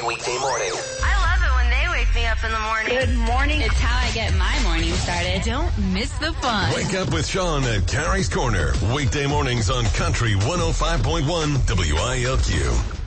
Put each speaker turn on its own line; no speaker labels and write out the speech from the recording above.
every weekday morning.
I love it when they wake me up in the morning.
Good morning.
It's how I get my morning started.
Don't miss the fun.
Wake up with Sean at Carrie's Corner. Weekday mornings on Country 105.1 WILQ.